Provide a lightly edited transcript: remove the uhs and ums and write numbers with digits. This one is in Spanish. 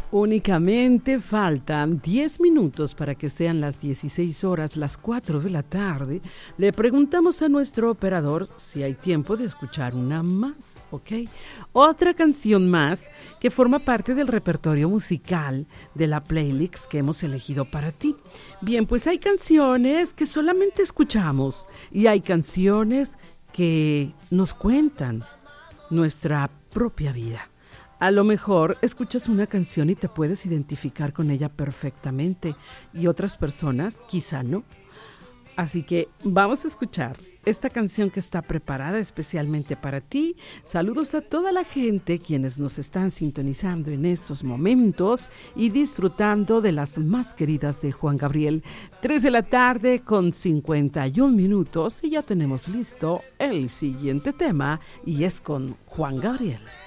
Únicamente faltan 10 minutos para que sean las 16 horas, las 4 de la tarde. Le preguntamos a nuestro operador si hay tiempo de escuchar una más, ¿ok? Otra canción más que forma parte del repertorio musical de la playlist que hemos elegido para ti. Bien, pues hay canciones que solamente escuchamos y hay canciones que nos cuentan nuestra propia vida. A lo mejor escuchas una canción y te puedes identificar con ella perfectamente y otras personas quizá no. Así que vamos a escuchar esta canción que está preparada especialmente para ti. Saludos a toda la gente quienes nos están sintonizando en estos momentos y disfrutando de las más queridas de Juan Gabriel. 3 de la tarde con 51 minutos y ya tenemos listo el siguiente tema y es con Juan Gabriel.